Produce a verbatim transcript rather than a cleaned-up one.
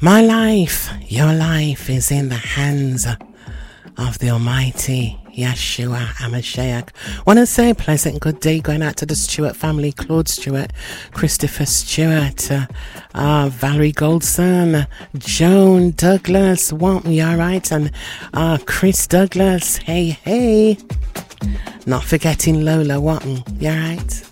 My life, your life is in the hands of the Almighty Yeshua HaMashiach. Want to say a pleasant good day going out to the Stewart family, Claude Stewart, Christopher Stewart, uh, uh, Valerie Goldson, Joan Douglas, want me alright, and uh, Chris Douglas, hey hey, not forgetting Lola Watton, you alright?